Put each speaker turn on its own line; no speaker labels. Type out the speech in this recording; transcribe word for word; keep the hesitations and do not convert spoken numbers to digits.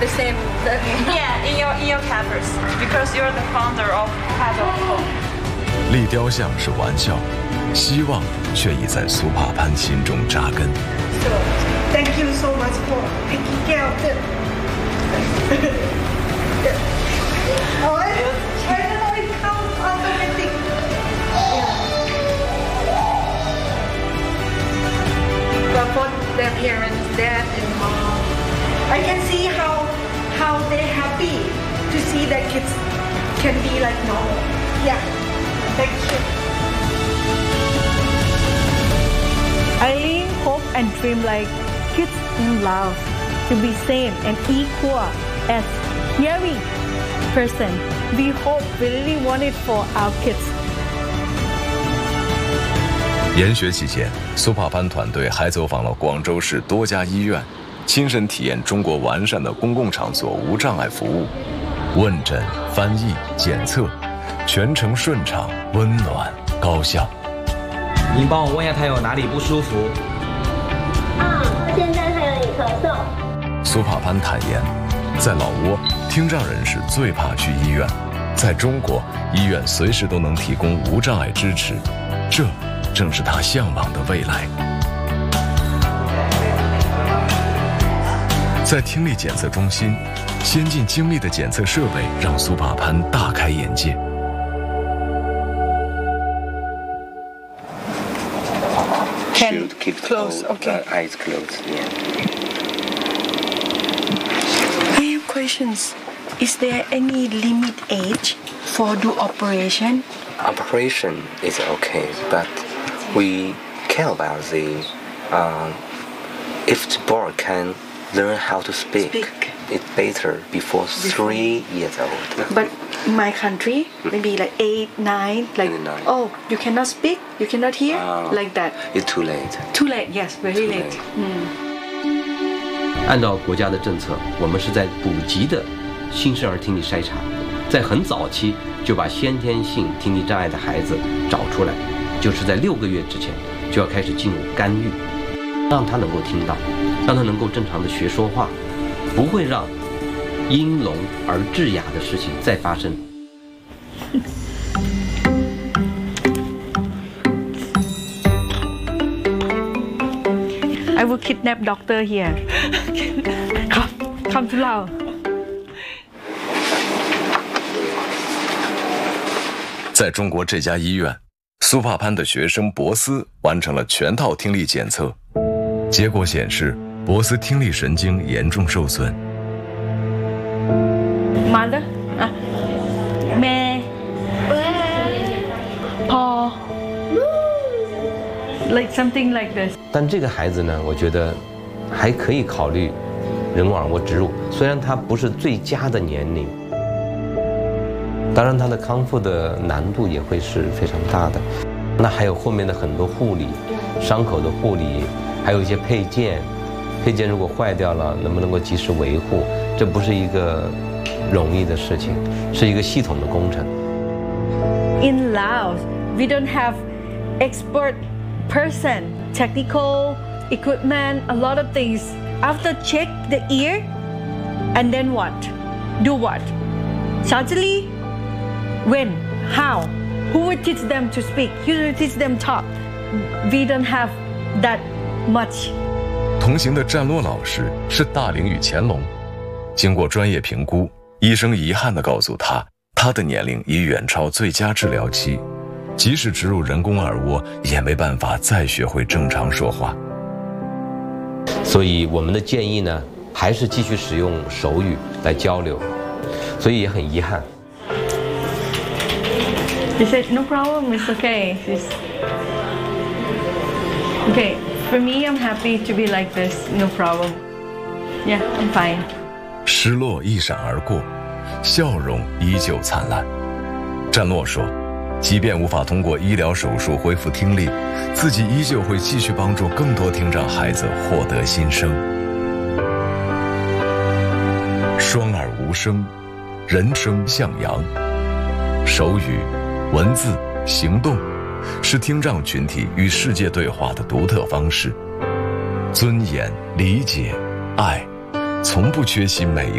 the same. The,
yeah, in your in your campus because you're the founder of Paddle.
立雕像是玩笑，希望却已在苏帕潘心中扎根。
So, thank you so much for taking care of them. Oh, I don't know it comes automatic. Yeah. But for their parents, dad and mom, I can see how how they're happy to see that kids can be like normal. Yeah. Thank you.
I really hope and dream like kids in Laos to be same and equal as hearing person. We hope, we really want it for our kids.
研学期间，苏帕潘团队还走访了广州市多家医院，亲身体验中国完善的公共场所无障碍服务，问诊、翻译、检测，全程顺畅、温暖、高效。
您帮我问一下他有哪里不舒服？
啊，现在他有点咳嗽。
苏帕潘坦言，在老挝，听障人士最怕去医院，在中国，医院随时都能提供无障碍支持，这正是他向往的未来。在听力检测中心，先进精密的检测设备让苏帕潘大开眼界。
Should keep
close, okay.
Uh, eyes closed. Yeah.
I have questions. Is there any limit age for do operation?
Operation is okay, but we care about the um, if the boy can learn how to speak,
Speak.
it's better before three years old.
But in my country, maybe like eight, nine, like
Nine.
oh, you cannot speak, you cannot hear,
Ah.
like that.
It's too late.
Too late, yes, very
Too
late.
late.
嗯，
按照国家的政策，我们是在补级的新生儿听力筛查，在很早期就把先天性听力障碍的孩子找出来，就是在六个月之前就要开始进入干预，让他能够听到，让他能够正常的学说话，不会让因聋而致哑的事情再发生。
I will kidnap doctor here. Come, come to Laos.
在中国这家医院，苏帕潘的学生博斯完成了全套听力检测，结果显示博斯听力神经严重受损。
Mother, ah, May, Paul, like something like this.
但这个孩子呢，我觉得还可以考虑人工耳蜗植入，虽然他不是最佳的年龄。当然，他的康复的难度也会是非常大的。那还有后面的很多护理，伤口的护理，还有一些配件，配件如果坏掉了，能不能够及时维护？这不是一个容易的事情，是一个系统的工程。
In Laos, we don't have expert person, technical equipment, a lot of things. After check the ear, and then what? Do what? Surgery? When? How? Who will teach them to speak? Who will teach them talk? We don't have that much.
同行的战洛老师是大龄与乾隆，经过专业评估，医生遗憾地告诉他，他的年龄已远超最佳治疗期，即使植入人工耳蜗，也没办法再学会正常说话。
所以我们的建议呢，还是继续使用手语来交流，所以也很遗憾。
She said, no problem, it's okay. She's... Okay, for me, I'm happy to be like this, no problem. Yeah, I'm fine.
失落一闪而过，笑容依旧灿烂。战洛说，即便无法通过医疗手术恢复听力，自己依旧会继续帮助更多听障孩子获得新生。双耳无声，人声向阳，手语、文字、行动，是听障群体与世界对话的独特方式。尊严、理解、爱，从不缺席每一